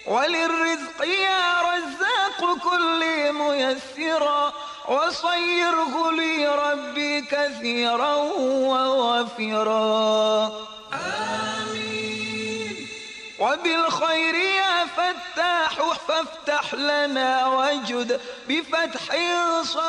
وللرزق يا رزاق كل ميسرا وصيره لي ربي كثيرا ووفرا آمين. وبالخير يا فتاح فافتح لنا وجد بفتح